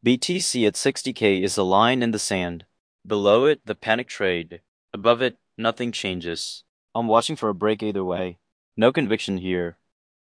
BTC at 60K is a line in the sand. Below it, the panic trade. Above it, nothing changes. I'm watching for a break either way. No conviction here.